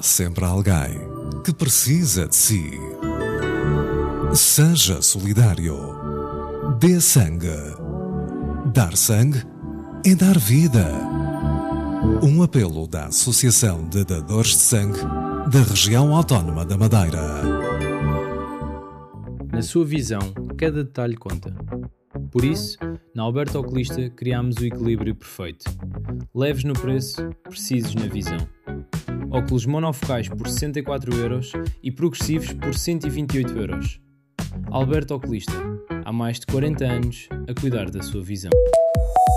sempre alguém que precisa de si. Seja solidário. Dê sangue. Dar sangue é dar vida. Um apelo da Associação de Dadores de Sangue da Região Autónoma da Madeira. Na sua visão, cada detalhe conta. Por isso, na Alberto Oculista criámos o equilíbrio perfeito. Leves no preço, precisos na visão. Óculos monofocais por 64€ e progressivos por 128€. Alberto Oculista, há mais de 40 anos a cuidar da sua visão.